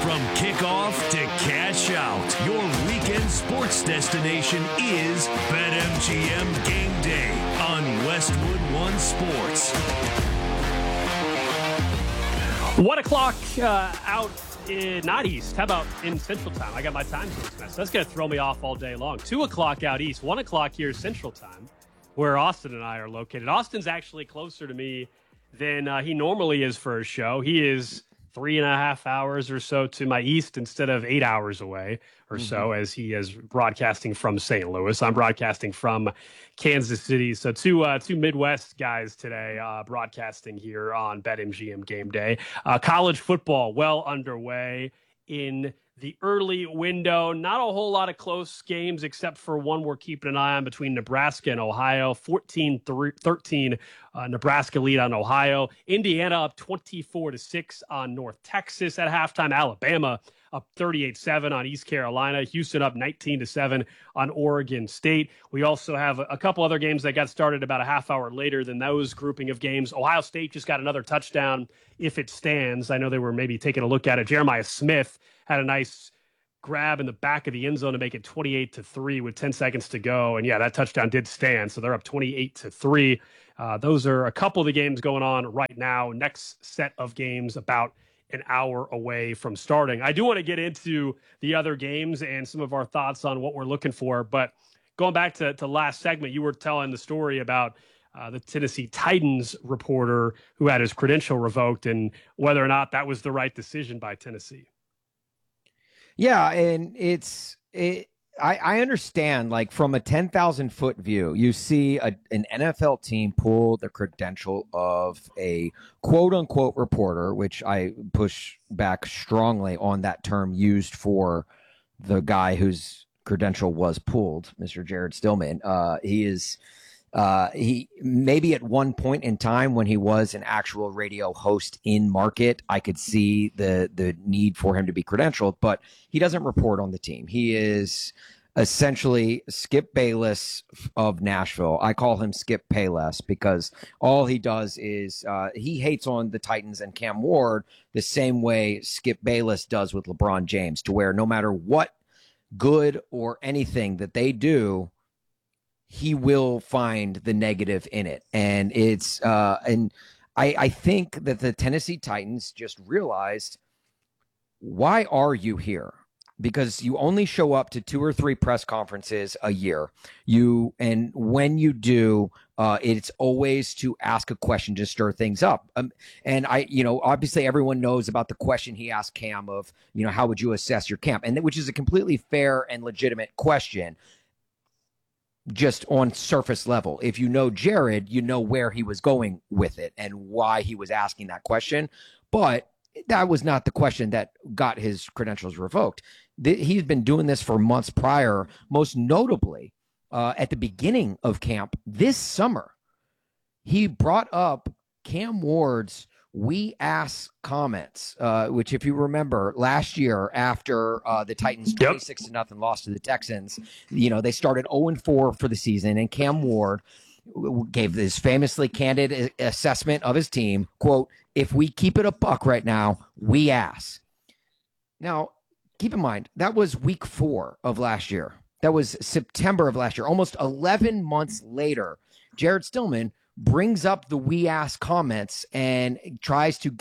From kickoff to cash out, your weekend sports destination is BetMGM Game Day on Westwood One Sports. 1 o'clock out in, not east. How about in Central Time? I got my time zones messed. That's going to throw me off all day long. 2 o'clock out east, 1 o'clock here Central Time, where Austin and I are located. Austin's actually closer to me than he normally is for a show. He is 3.5 hours or so to my east instead of 8 hours away or so, as he is broadcasting from St. Louis. I'm broadcasting from Kansas City. So two Midwest guys today broadcasting here on BetMGM Game Day. College football well underway in the early window. Not a whole lot of close games except for one we're keeping an eye on between Nebraska and Ohio. 14-13 Nebraska lead on Ohio. Indiana up 24-6 on North Texas at halftime. Alabama up 38-7 on East Carolina. Houston up 19-7 on Oregon State. We also have a couple other games that got started about a half hour later than those grouping of games. Ohio State just got another touchdown if it stands. I know they were maybe taking a look at it. Jeremiah Smith had a nice grab in the back of the end zone to make it 28-3 with 10 seconds to go. And yeah, that touchdown did stand. So they're up 28-3. Those are a couple of the games going on right now. Next set of games about an hour away from starting. I do want to get into the other games and some of our thoughts on what we're looking for. But going back to last segment, you were telling the story about the Tennessee Titans reporter who had his credential revoked and whether or not that was the right decision by Tennessee. Yeah, and I understand, like, from a 10,000-foot view, you see an NFL team pull the credential of a quote-unquote reporter, which I push back strongly on that term used for the guy whose credential was pulled, Mr. Jared Stillman. He maybe at one point in time when he was an actual radio host in market, I could see the need for him to be credentialed, but he doesn't report on the team. He is essentially Skip Bayless of Nashville. I call him Skip Payless because all he does is he hates on the Titans and Cam Ward the same way Skip Bayless does with LeBron James, to where no matter what good or anything that they do, he will find the negative in it. And it's I think that the Tennessee Titans just realized, why are you here? Because you only show up to 2 or 3 press conferences a year. And when you do, it's always to ask a question to stir things up. And obviously everyone knows about the question he asked Cam of, how would you assess your camp? And which is a completely fair and legitimate question, just on surface level. If you know Jared, you know where he was going with it and why he was asking that question. But that was not the question that got his credentials revoked. He's been doing this for months prior, most notably at the beginning of camp this summer. He brought up Cam Ward's "we ask" comments, which, if you remember, last year after the Titans 26-0 loss to the Texans, they started 0-4 for the season, and Cam Ward gave this famously candid assessment of his team, quote, "If we keep it a buck right now, we ask." Now, keep in mind, that was week 4 of last year. That was September of last year. Almost 11 months later, Jared Stillman brings up the "we ask" comments and tries to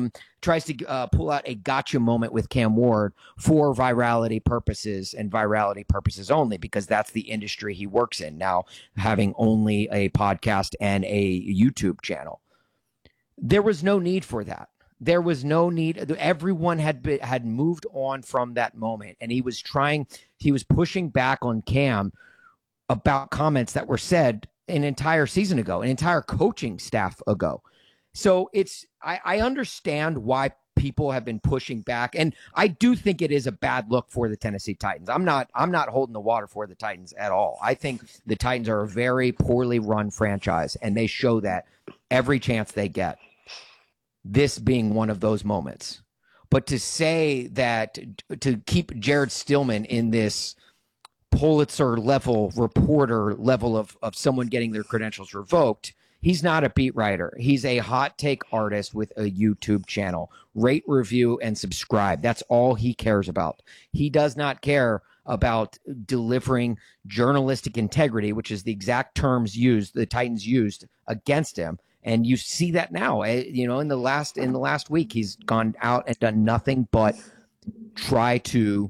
pull out a gotcha moment with Cam Ward for virality purposes and virality purposes only, because that's the industry he works in now, having only a podcast and a YouTube channel. There was no need for that. There was no need. Everyone had moved on from that moment, and he was pushing back on Cam about comments that were said an entire season ago, an entire coaching staff ago. So I understand why people have been pushing back, and I do think it is a bad look for the Tennessee Titans. I'm not holding the water for the Titans at all. I think the Titans are a very poorly run franchise, and they show that every chance they get. This being one of those moments. But to say that, to keep Jared Stillman in this Pulitzer level reporter level of someone getting their credentials revoked, He's not a beat writer. He's a hot take artist with a YouTube channel. Rate, review, and subscribe. That's all he cares about. He does not care about delivering journalistic integrity, which is the exact terms the Titans used against him. And you see that now. In the last week, he's gone out and done nothing but try to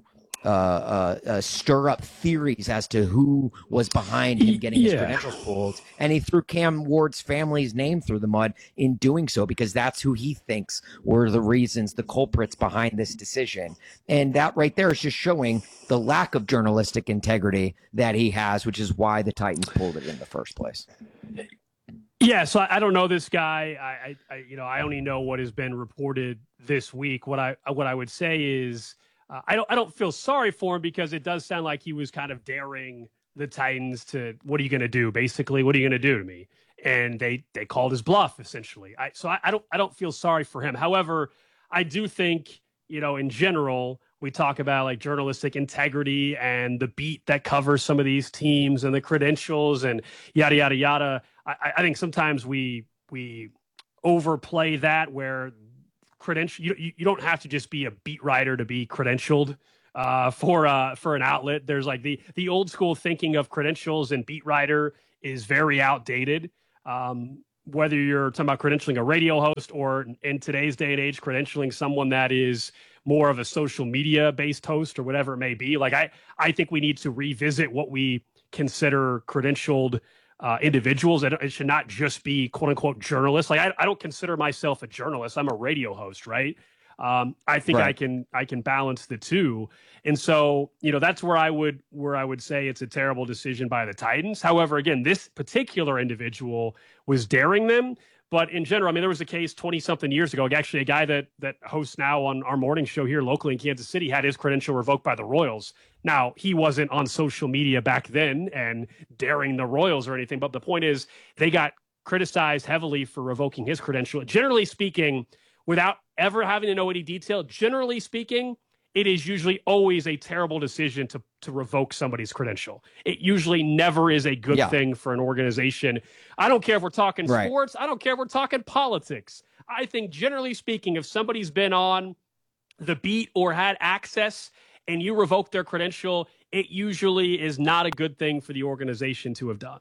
stir up theories as to who was behind him getting his credentials pulled. And he threw Cam Ward's family's name through the mud in doing so, because that's who he thinks were the reasons, the culprits behind this decision. And that right there is just showing the lack of journalistic integrity that he has, which is why the Titans pulled it in the first place. Yeah, so I don't know this guy. I only know what has been reported this week. What I would say is, I don't feel sorry for him, because it does sound like he was kind of daring the Titans to, what are you going to do? Basically, what are you going to do to me? And they called his bluff, essentially. I don't feel sorry for him. However, I do think, in general, we talk about like journalistic integrity and the beat that covers some of these teams and the credentials and yada, yada, yada. I think sometimes we overplay that, where you don't have to just be a beat writer to be credentialed for an outlet. There's like the old school thinking of credentials and beat writer is very outdated. Whether you're talking about credentialing a radio host, or in today's day and age, credentialing someone that is more of a social media based host or whatever it may be. Like I think we need to revisit what we consider credentialed individuals. It should not just be quote unquote journalists. Like I don't consider myself a journalist. I'm a radio host, right? I think I can balance the two. And so, that's where I would say it's a terrible decision by the Titans. However, again, this particular individual was daring them. But in general, there was a case 20-something years ago. Actually, a guy that hosts now on our morning show here locally in Kansas City had his credential revoked by the Royals. Now, he wasn't on social media back then and daring the Royals or anything. But the point is, they got criticized heavily for revoking his credential. Generally speaking, without ever having to know any detail, generally speaking, it is usually always a terrible decision to revoke somebody's credential. It usually never is a good thing for an organization. I don't care if we're talking sports. I don't care if we're talking politics. I think generally speaking, if somebody's been on the beat or had access and you revoke their credential, it usually is not a good thing for the organization to have done.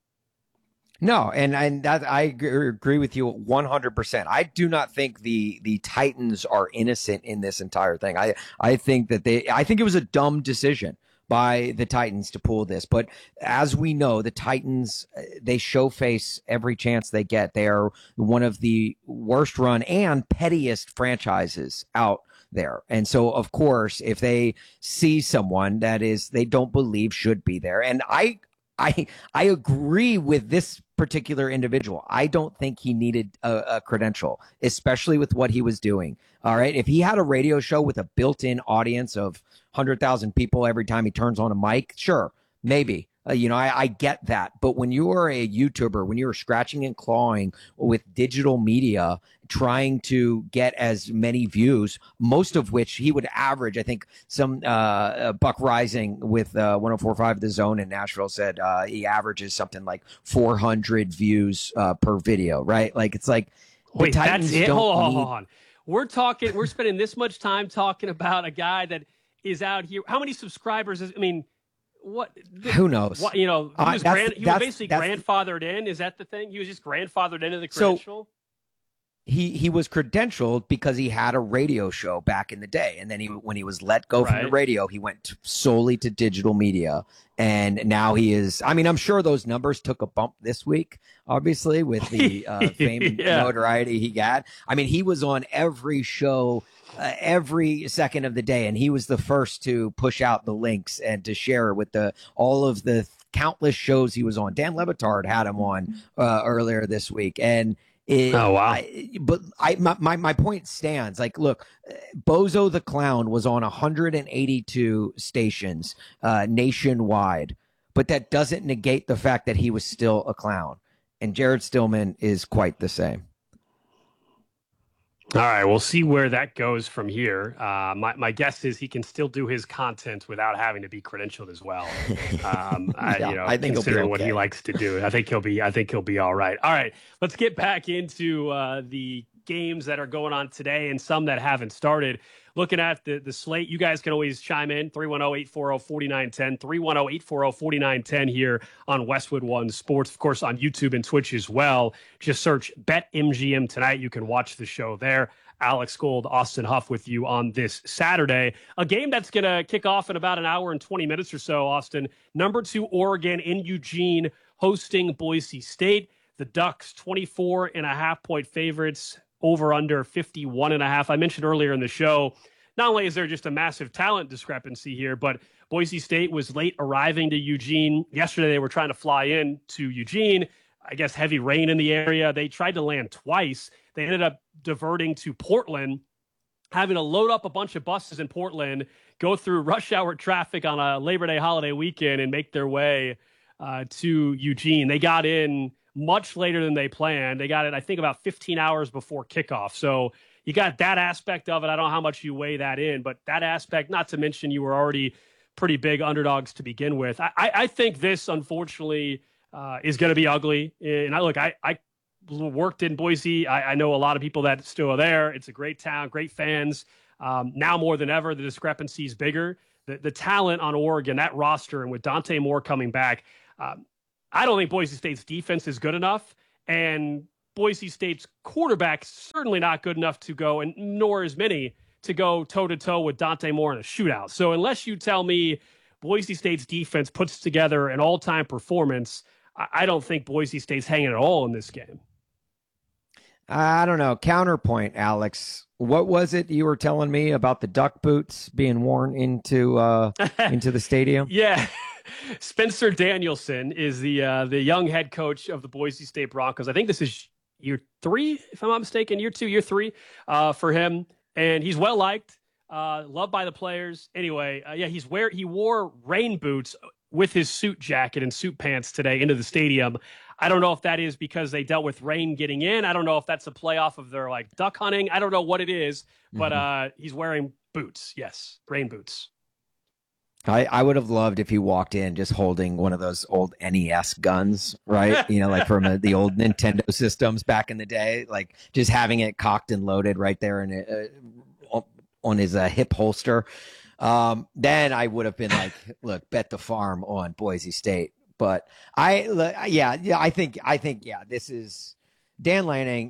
No, and that I agree with you 100%. I do not think the Titans are innocent in this entire thing. I think it was a dumb decision by the Titans to pull this. But as we know, the Titans, they show face every chance they get. They are one of the worst run and pettiest franchises out there. And so, of course, if they see someone that they don't believe should be there, and I agree with this particular individual. I don't think he needed a credential, especially with what he was doing. All right. If he had a radio show with a built-in audience of 100,000 people every time he turns on a mic, sure, maybe. I get that. But when you are a YouTuber, when you're scratching and clawing with digital media, trying to get as many views, most of which he would average, I think some Buck Rising with 104.5 The Zone in Nashville said he averages something like 400 views per video, right? Like, it's like, wait, that's it? Hold on. We're spending this much time talking about a guy that is out here. How many subscribers what? Who knows? What, he was basically grandfathered in. Is that the thing? He was just grandfathered into the credential? So he was credentialed because he had a radio show back in the day. And then when he was let go from the radio, he went solely to digital media. And now he is, I'm sure those numbers took a bump this week, obviously, with the fame and notoriety he got. He was on every show every second of the day, and he was the first to push out the links and to share with all of the countless shows he was on. Dan Le Batard had him on earlier this week, and my point stands. Like, look, Bozo the Clown was on 182 stations nationwide, but that doesn't negate the fact that he was still a clown. And Jared Stillman is quite the same. All right, we'll see where that goes from here. My guess is he can still do his content without having to be credentialed as well. Yeah, I think he'll be Considering what he okay. likes to do, I think he'll be all right. All right, let's get back into the games that are going on today and some that haven't started. Looking at the slate, you guys can always chime in 310-840-4910, 310-840-4910 here on Westwood One Sports, of course, on YouTube and Twitch as well. Just search BetMGM tonight. You can watch the show there. Alex Gold, Austin Huff with you on this Saturday. A game that's going to kick off in about an hour and 20 minutes or so, Austin. Number 2, Oregon in Eugene, hosting Boise State. The Ducks, 24.5-point favorites, over under 51.5. I mentioned earlier in the show, not only is there just a massive talent discrepancy here, but Boise State was late arriving to Eugene. Yesterday, they were trying to fly in to Eugene. I guess heavy rain in the area. They tried to land twice. They ended up diverting to Portland, having to load up a bunch of buses in Portland, go through rush hour traffic on a Labor Day holiday weekend, and make their way to Eugene. They got in much later than they planned. They got it, I think, about 15 hours before kickoff. So you got that aspect of it. I don't know how much you weigh that in, but that aspect, not to mention you were already pretty big underdogs to begin with. I think this, unfortunately, is going to be ugly. And I worked in Boise. I know a lot of people that still are there. It's a great town, great fans. Now more than ever, the discrepancy is bigger. The talent on Oregon, that roster, and with Dante Moore coming back, I don't think Boise State's defense is good enough, and Boise State's quarterback certainly not good enough to go, and nor is many, to go toe-to-toe with Dante Moore in a shootout. So unless you tell me Boise State's defense puts together an all-time performance, I don't think Boise State's hanging at all in this game. I don't know. Counterpoint, Alex. What was it you were telling me about the duck boots being worn into the stadium? Yeah. Spencer Danielson is the young head coach of the Boise State Broncos. I think this is year 3, if I'm not mistaken, year 2, year 3 for him. And he's well liked, loved by the players. Anyway, he wore rain boots with his suit jacket and suit pants today into the stadium. I don't know if that is because they dealt with rain getting in. I don't know if that's a playoff of their duck hunting. I don't know what it is, but he's wearing boots. Yes, rain boots. I would have loved if he walked in just holding one of those old NES guns, right? Like from the old Nintendo systems back in the day, like just having it cocked and loaded right there on his hip holster. Then I would have been like, look, bet the farm on Boise State. But I think this is Dan Lanning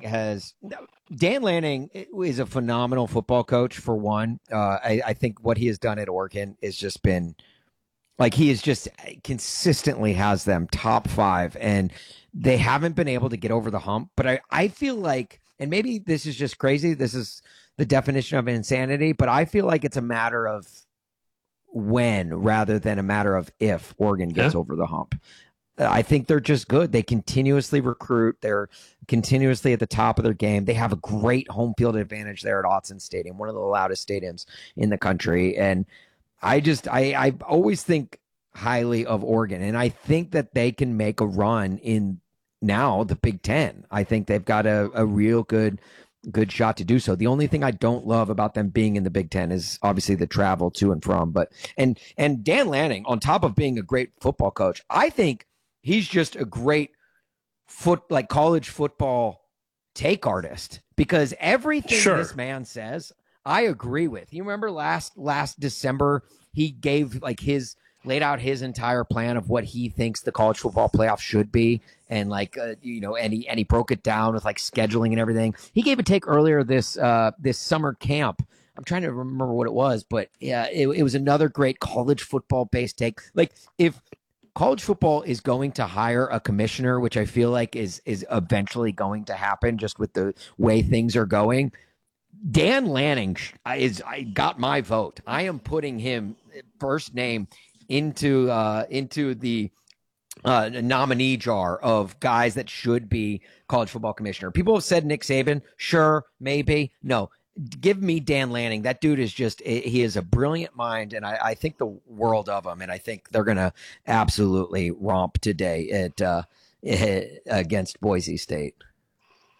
is a phenomenal football coach, for one. I think what he has done at Oregon has just been he is just consistently has them top 5, and they haven't been able to get over the hump. But I feel like, and maybe this is just crazy, this is the definition of insanity, but I feel like it's a matter of when rather than a matter of if Oregon gets over the hump. I think they're just good. They continuously recruit. They're continuously at the top of their game. They have a great home field advantage there at Autzen Stadium, one of the loudest stadiums in the country. And I always think highly of Oregon, and I think that they can make a run in now the Big Ten. I think they've got a real good shot to do so. The only thing I don't love about them being in the Big Ten is obviously the travel to and from. But and Dan Lanning, on top of being a great football coach, I think he's just a great college football take artist, because everything this man says, I agree with. You remember last December, he gave laid out his entire plan of what he thinks the college football playoff should be. And and he broke it down with scheduling and everything. He gave a take earlier this summer camp. I'm trying to remember what it was, but yeah, it was another great college football based take. If college football is going to hire a commissioner, which I feel like is eventually going to happen just with the way things are going, Dan Lanning I got my vote. I am putting him first name into the nominee jar of guys that should be college football commissioner. People have said Nick Saban. Sure, maybe. No, give me Dan Lanning. That dude is he is a brilliant mind, and I think the world of him, and I think they're going to absolutely romp today against Boise State.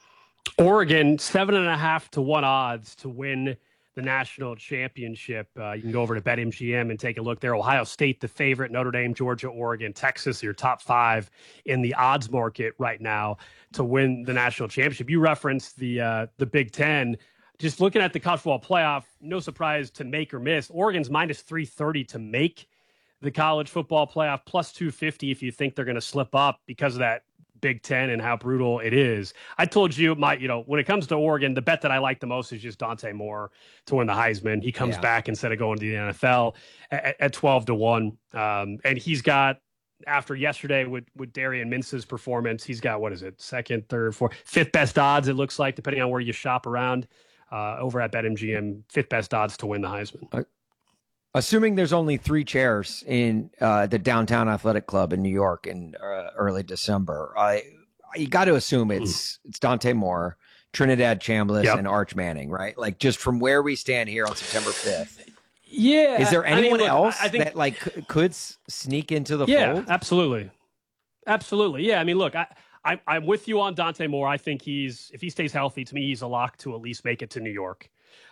Oregon, 7.5 to 1 odds to win the national championship. You can go over to BetMGM and take a look there. Ohio State, the favorite, Notre Dame, Georgia, Oregon, Texas, your top 5 in the odds market right now to win the national championship. You referenced the Big Ten. Just looking at the college football playoff, no surprise to make or miss. Oregon's minus 330 to make the college football playoff, plus 250 if you think they're going to slip up because of that Big Ten and how brutal it is. I told you, when it comes to Oregon, the bet that I like the most is just Dante Moore to win the Heisman. He comes back instead of going to the NFL at 12 to 1. And he's got, after yesterday with Darian Mince's performance, he's got, second, third, fourth, fifth best odds, it looks like, depending on where you shop around over at BetMGM, fifth best odds to win the Heisman. Assuming there's only 3 chairs in the Downtown Athletic Club in New York in early December, you got to assume it's Dante Moore, Trinidad Chambliss, and Arch Manning, right? Like, just from where we stand here on September 5th. Yeah. Is there anyone else I think, that could sneak into the fold? Yeah, absolutely. Absolutely. Yeah. I mean, look, I'm with you on Dante Moore. I think if he stays healthy, to me, he's a lock to at least make it to New York.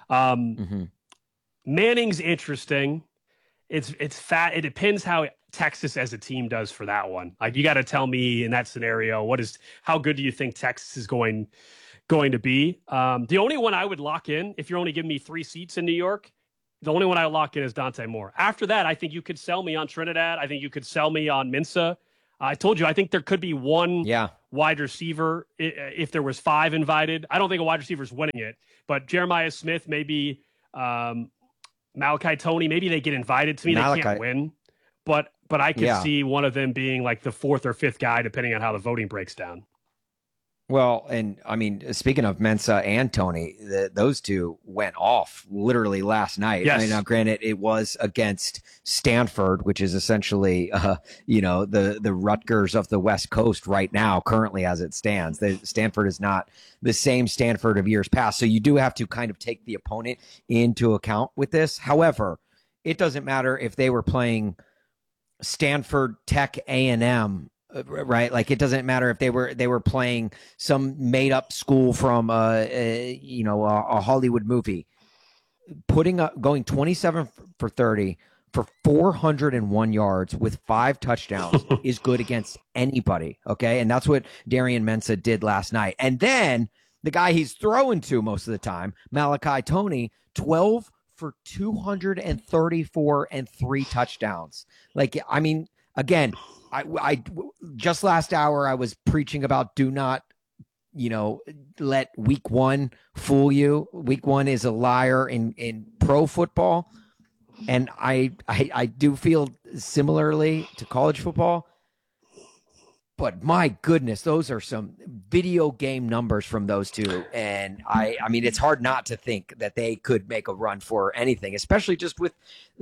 Manning's interesting. It's fat. It depends how Texas as a team does for that one. Like, you got to tell me in that scenario, how good do you think Texas is going to be? The only one I would lock in, if you're only giving me 3 seats in New York, the only one I would lock in is Dante Moore. After that, I think you could sell me on Trinidad. I think you could sell me on Mince. I told you, I think there could be one wide receiver if there was 5 invited. I don't think a wide receiver is winning it, but Jeremiah Smith, maybe Malachi Tony, maybe they get invited. To me, they can't win, but I could see one of them being like the 4th or 5th guy, depending on how the voting breaks down. Well, and I mean, speaking of Mensa and Tony, those two went off literally last night. Yes. I mean, now, granted, it was against Stanford, which is essentially, the Rutgers of the West Coast right now, currently as it stands. Stanford is not the same Stanford of years past. So you do have to kind of take the opponent into account with this. However, it doesn't matter if they were playing Stanford Tech A&M, right? Like, it doesn't matter if they were playing some made up school from a Hollywood movie. Going 27 for 30 for 401 yards with 5 touchdowns is good against anybody. Okay. And that's what Darian Mensa did last night. And then the guy he's throwing to most of the time, Malachi Tony, 12 for 234 and 3 touchdowns. Like, I mean, again, I just last hour I was preaching about do not, let week 1 fool you. Week 1 is a liar in pro football. And I do feel similarly to college football. But my goodness, those are some video game numbers from those two. And I mean, it's hard not to think that they could make a run for anything, especially just with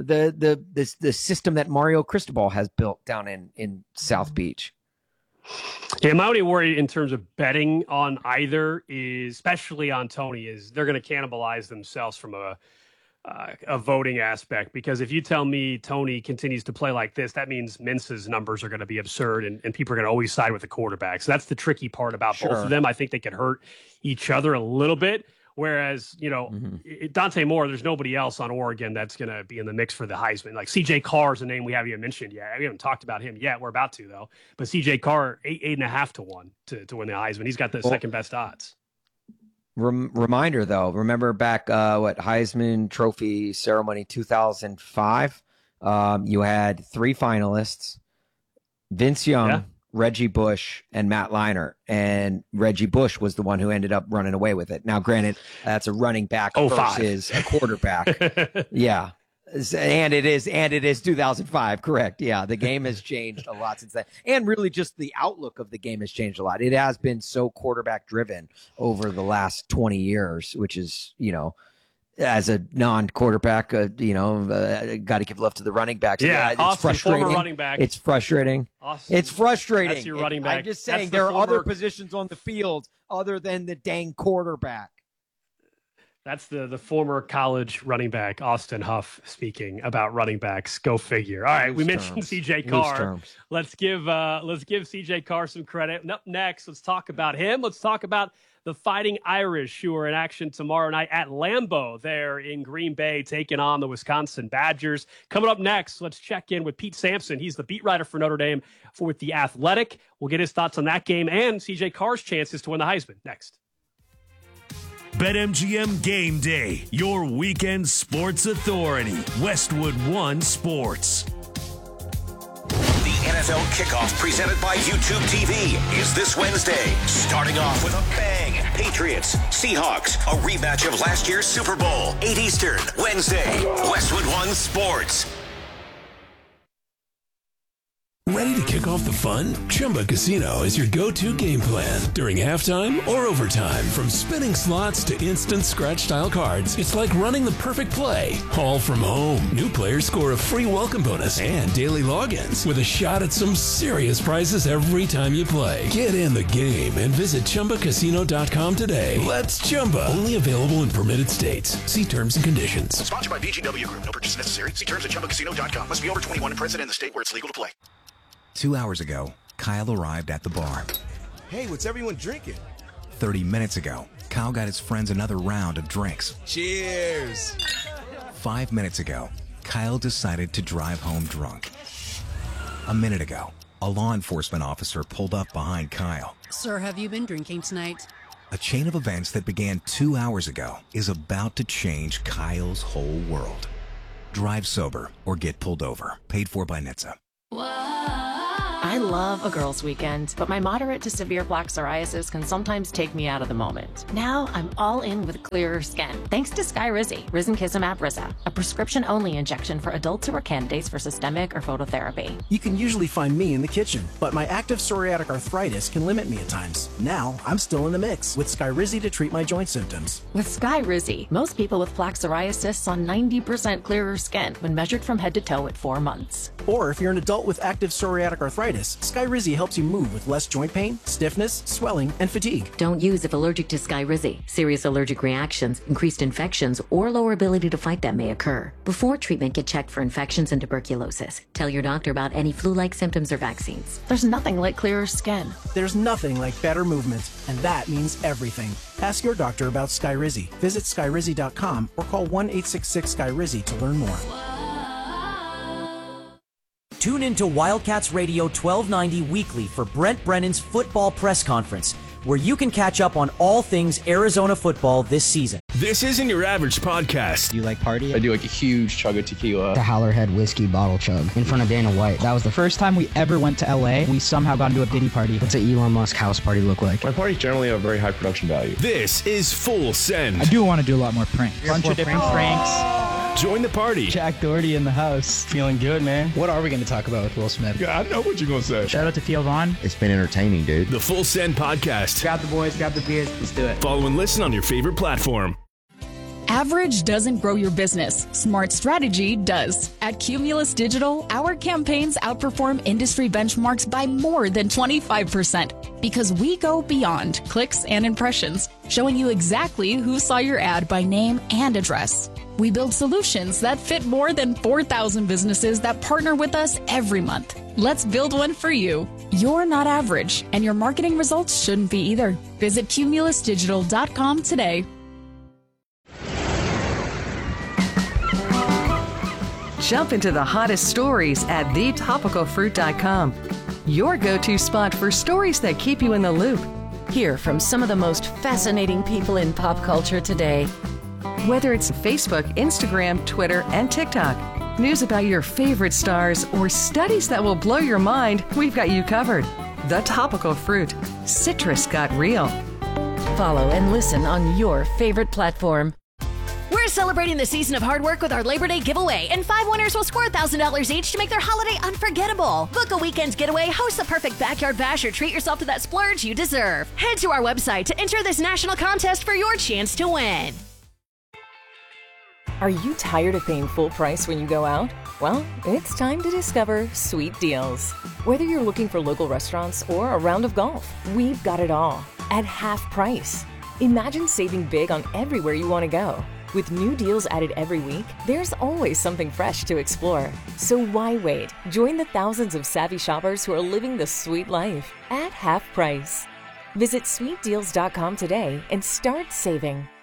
the system that Mario Cristobal has built down in South Beach. Yeah, my only worry in terms of betting on either is, especially on Tony, is they're going to cannibalize themselves from a voting aspect, because if you tell me Tony continues to play like this, that means Mince's numbers are going to be absurd and people are going to always side with the quarterback. So that's the tricky part about both of them. I think they could hurt each other a little bit. Whereas, Dante Moore, there's nobody else on Oregon that's going to be in the mix for the Heisman. Like CJ Carr is a name we haven't even mentioned yet. We haven't talked about him yet. We're about to, though. But CJ Carr, 8.5 to 1 to win the Heisman. He's got the second best odds. Reminder, though, remember back Heisman Trophy ceremony 2005? You had 3 finalists: Vince Young, Reggie Bush, and Matt Leinart. And Reggie Bush was the one who ended up running away with it. Now, granted, that's a running back versus a quarterback. Yeah. And it is 2005. Correct. Yeah. The game has changed a lot since then. And really just the outlook of the game has changed a lot. It has been so quarterback driven over the last 20 years, which is, as a non-quarterback, got to give love to the running backs. Yeah. It's frustrating. Former running back. It's frustrating. Austin, it's frustrating. That's your running back. I'm just saying there are other positions on the field other than the dang quarterback. That's the former college running back, Austin Huff, speaking about running backs. Go figure. All right, we mentioned CJ Carr. Let's give CJ Carr some credit. And up next, let's talk about him. Let's talk about the Fighting Irish, who are in action tomorrow night at Lambeau there in Green Bay, taking on the Wisconsin Badgers. Coming up next, let's check in with Pete Sampson. He's the beat writer for Notre Dame with The Athletic. We'll get his thoughts on that game and CJ Carr's chances to win the Heisman next. BetMGM Game Day, your weekend sports authority. Westwood One Sports. The NFL Kickoff presented by YouTube TV is this Wednesday. Starting off with a bang. Patriots, Seahawks, a rematch of last year's Super Bowl. 8 Eastern, Wednesday. Westwood One Sports. Ready to kick off the fun? Chumba Casino is your go-to game plan during halftime or overtime. From spinning slots to instant scratch-style cards, it's like running the perfect play, all from home. New players score a free welcome bonus and daily logins with a shot at some serious prizes every time you play. Get in the game and visit ChumbaCasino.com today. Let's Chumba. Only available in permitted states. See terms and conditions. Sponsored by VGW Group. No purchase necessary. See terms at ChumbaCasino.com. Must be over 21 and present in the state where it's legal to play. 2 hours ago, Kyle arrived at the bar. Hey, what's everyone drinking? 30 minutes ago, Kyle got his friends another round of drinks. Cheers! 5 minutes ago, Kyle decided to drive home drunk. A minute ago, a law enforcement officer pulled up behind Kyle. Sir, have you been drinking tonight? A chain of events that began 2 hours ago is about to change Kyle's whole world. Drive sober or get pulled over. Paid for by NHTSA. I love a girls' weekend, but my moderate to severe plaque psoriasis can sometimes take me out of the moment. Now I'm all in with clearer skin, thanks to Skyrizi, Risankizumab Rizza, a prescription-only injection for adults who are candidates for systemic or phototherapy. You can usually find me in the kitchen, but my active psoriatic arthritis can limit me at times. Now I'm still in the mix with Skyrizi to treat my joint symptoms. With Skyrizi, most people with plaque psoriasis saw 90% clearer skin when measured from head to toe at 4 months. Or if you're an adult with active psoriatic arthritis, Skyrizi helps you move with less joint pain, stiffness, swelling, and fatigue. Don't use if allergic to Skyrizi. Serious allergic reactions, increased infections, or lower ability to fight them may occur. Before treatment, get checked for infections and tuberculosis. Tell your doctor about any flu-like symptoms or vaccines. There's nothing like clearer skin. There's nothing like better movement, and that means everything. Ask your doctor about Skyrizi. Visit Skyrizi.com or call 1-866-SKYRIZI to learn more. Tune into Wildcats Radio 1290 weekly for Brent Brennan's football press conference, where you can catch up on all things Arizona football this season. This isn't your average podcast. Do you like party? I do like a huge chug of tequila. The Hallerhead whiskey bottle chug in front of Dana White. That was the first time we ever went to LA. We somehow got into a Diddy party. What's an Elon Musk house party look like? My parties generally have a very high production value. This is Full Send. I do want to do a lot more pranks. Bunch of different pranks. Join the party. Jack Doherty in the house. Feeling good, man. What are we going to talk about with Will Smith? Yeah, I know what you're going to say. Shout out to Theo Vaughn. It's been entertaining, dude. The Full Send podcast. Grab the boys, grab the beers. Let's do it. Follow and listen on your favorite platform. Average doesn't grow your business. Smart strategy does. At Cumulus Digital, our campaigns outperform industry benchmarks by more than 25% because we go beyond clicks and impressions, showing you exactly who saw your ad by name and address. We build solutions that fit more than 4,000 businesses that partner with us every month. Let's build one for you. You're not average, and your marketing results shouldn't be either. Visit cumulusdigital.com today. Jump into the hottest stories at thetopicalfruit.com. Your go-to spot for stories that keep you in the loop. Hear from some of the most fascinating people in pop culture today. Whether it's Facebook, Instagram, Twitter, and TikTok, news about your favorite stars, or studies that will blow your mind, we've got you covered. The Topical Fruit. Citrus got real. Follow and listen on your favorite platform. We're celebrating the season of hard work with our Labor Day giveaway, and 5 winners will score $1,000 each to make their holiday unforgettable. Book a weekend's getaway, host the perfect backyard bash, or treat yourself to that splurge you deserve. Head to our website to enter this national contest for your chance to win. Are you tired of paying full price when you go out? Well, it's time to discover Sweet Deals. Whether you're looking for local restaurants or a round of golf, we've got it all at half price. Imagine saving big on everywhere you want to go. With new deals added every week, there's always something fresh to explore. So why wait? Join the thousands of savvy shoppers who are living the sweet life at half price. Visit sweetdeals.com today and start saving.